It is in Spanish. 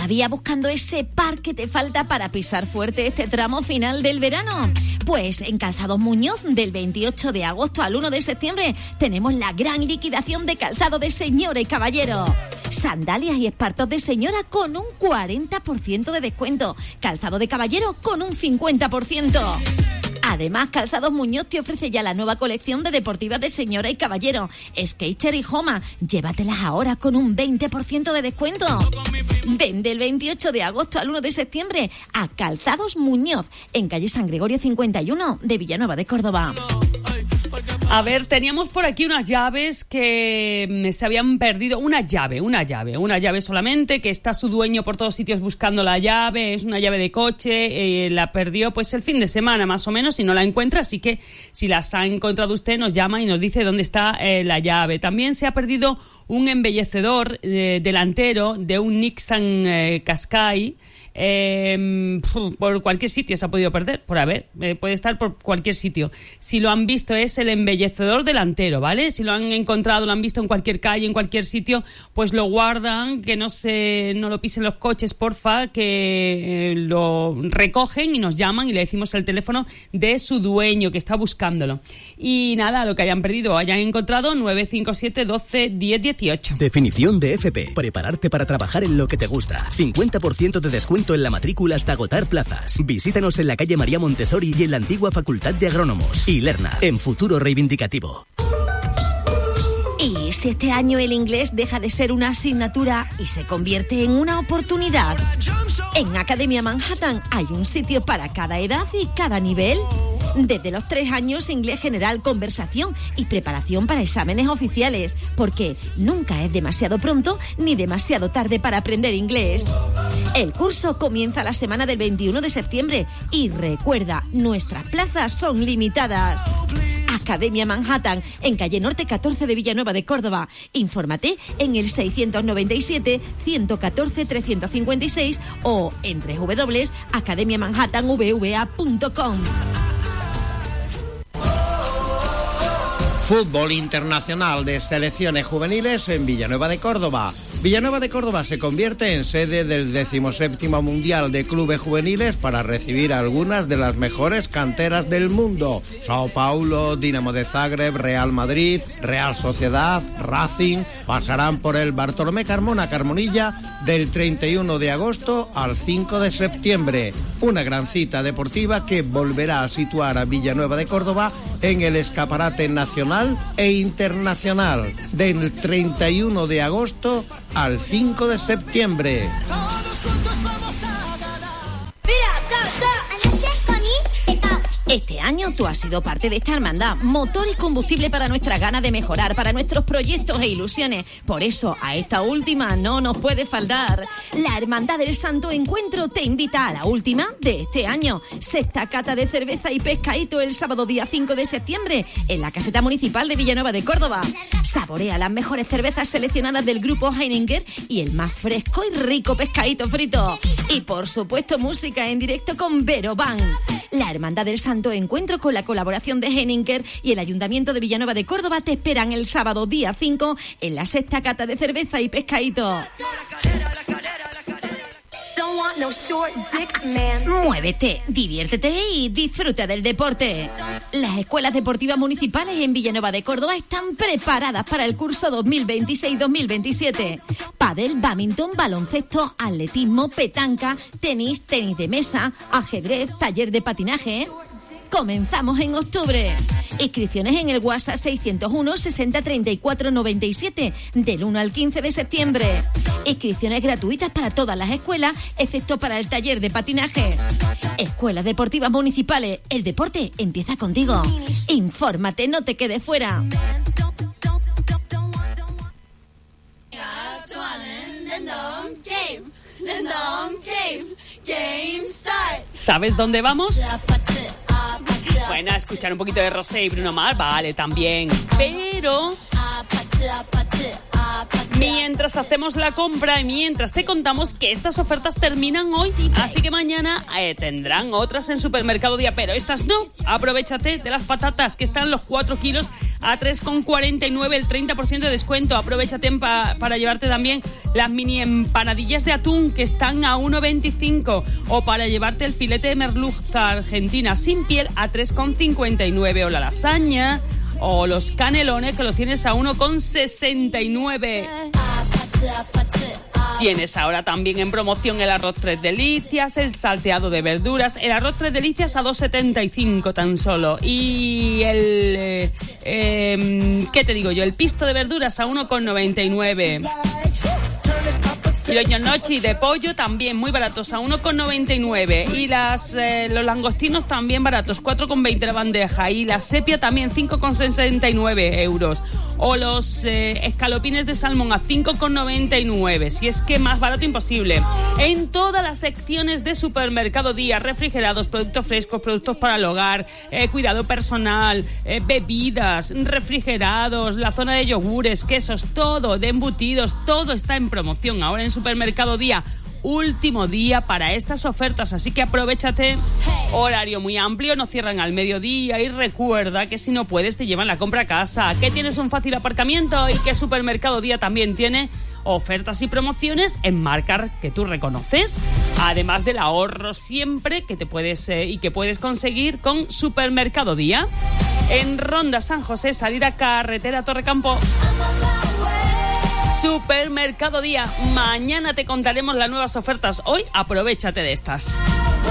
¿Todavía buscando ese par que te falta para pisar fuerte este tramo final del verano? Pues en Calzados Muñoz, del 28 de agosto al 1 de septiembre, tenemos la gran liquidación de calzado de señora y caballero. Sandalias y espartos de señora con un 40% de descuento. Calzado de caballero con un 50%. Además, Calzados Muñoz te ofrece ya la nueva colección de deportivas de señora y caballero, Skater y Homa. Llévatelas ahora con un 20% de descuento. Ven del 28 de agosto al 1 de septiembre a Calzados Muñoz, en calle San Gregorio 51 de Villanueva de Córdoba. A ver, teníamos por aquí unas llaves que se habían perdido. Una llave solamente, que está su dueño por todos sitios buscando la llave. Es una llave de coche, la perdió pues el fin de semana más o menos y no la encuentra, así que si las ha encontrado usted nos llama y nos dice dónde está la llave. También se ha perdido un embellecedor delantero de un Nissan Qashqai. Por cualquier sitio se ha podido perder, puede estar por cualquier sitio. Si lo han visto, es el embellecedor delantero, ¿vale? Si lo han encontrado, lo han visto en cualquier calle, en cualquier sitio, pues lo guardan, que no lo pisen los coches, porfa, que lo recogen y nos llaman y le decimos el teléfono de su dueño que está buscándolo. Y nada, lo que hayan perdido o hayan encontrado, 957 12 10 18. Definición de FP: prepararte para trabajar en lo que te gusta. 50% de descuento en la matrícula hasta agotar plazas. Visítanos en la calle María Montessori y en la antigua Facultad de Agrónomos. Y Lerna, en Futuro Reivindicativo. ¿Y si este año el inglés deja de ser una asignatura y se convierte en una oportunidad? En Academia Manhattan hay un sitio para cada edad y cada nivel. Desde los 3 años, inglés general, conversación y preparación para exámenes oficiales, porque nunca es demasiado pronto ni demasiado tarde para aprender inglés. El curso comienza la semana del 21 de septiembre y recuerda, nuestras plazas son limitadas. Academia Manhattan, en calle Norte 14 de Villanueva de Córdoba. Infórmate en el 697 114 356 o en www.academiamanhattanvva.com. Fútbol internacional de selecciones juveniles en Villanueva de Córdoba. Villanueva de Córdoba se convierte en sede del 17º Mundial de Clubes Juveniles para recibir algunas de las mejores canteras del mundo. Sao Paulo, Dinamo de Zagreb, Real Madrid, Real Sociedad, Racing pasarán por el Bartolomé Carmona-Carmonilla del 31 de agosto al 5 de septiembre. Una gran cita deportiva que volverá a situar a Villanueva de Córdoba en el escaparate nacional e internacional del 31 de agosto al 5 de septiembre. Este año tú has sido parte de esta hermandad, motor y combustible para nuestra gana de mejorar, para nuestros proyectos e ilusiones. Por eso, a esta última no nos puede faltar. La Hermandad del Santo Encuentro te invita a la última de este año. 6ª cata de cerveza y pescadito el sábado día 5 de septiembre en la caseta municipal de Villanueva de Córdoba. Saborea las mejores cervezas seleccionadas del grupo Heineken y el más fresco y rico pescadito frito. Y por supuesto, música en directo con Vero Band. La Hermandad del Santo Encuentro, con la colaboración de Heineken y el Ayuntamiento de Villanueva de Córdoba, te esperan el sábado día 5 en la 6ª cata de cerveza y pescadito. Muévete, diviértete y disfruta del deporte. Las escuelas deportivas municipales en Villanueva de Córdoba están preparadas para el curso 2026-2027. Pádel, bádminton, baloncesto, atletismo, petanca, tenis de mesa, ajedrez, taller de patinaje. Comenzamos en octubre. Inscripciones en el WhatsApp 601 60 34 97 del 1 al 15 de septiembre. Inscripciones gratuitas para todas las escuelas, excepto para el taller de patinaje. Escuelas deportivas municipales. El deporte empieza contigo. Infórmate, no te quedes fuera. ¿Sabes dónde vamos? Bueno, a escuchar un poquito de Rosé y Bruno Mars, vale, también. Pero mientras hacemos la compra y mientras te contamos que estas ofertas terminan hoy, así que mañana tendrán otras en Supermercado Día, pero estas no. Aprovéchate de las patatas, que están los 4 kilos a 3,49 el 30% de descuento. Aprovechate para llevarte también las mini empanadillas de atún que están a 1,25 o para llevarte el filete de merluza argentina sin piel a 3,59 o la lasaña o los canelones que los tienes a 1,69. Tienes ahora también en promoción el arroz 3 delicias, el salteado de verduras, el arroz 3 delicias a 2,75 tan solo. Y el, ¿qué te digo yo? El pisto de verduras a 1,99. Y los gnocchi de pollo también muy baratos, a 1,99. Y los langostinos también baratos, 4,20 la bandeja. Y la sepia también, 5,69 euros. O los escalopines de salmón a 5,99. Si es que más barato imposible. En todas las secciones de Supermercado Día, refrigerados, productos frescos, productos para el hogar, cuidado personal, bebidas, refrigerados, la zona de yogures, quesos, todo, de embutidos, todo está en promoción ahora en Supermercado Día. Último día para estas ofertas, así que aprovéchate. Horario muy amplio, no cierran al mediodía y recuerda que si no puedes te llevan la compra a casa, que tienes un fácil aparcamiento y que Supermercado Día también tiene ofertas y promociones en marcas que tú reconoces, además del ahorro siempre que te puedes y que puedes conseguir con Supermercado Día. En Ronda San José, salida carretera Torrecampo. Supermercado Día. Mañana te contaremos las nuevas ofertas. Hoy aprovéchate de estas.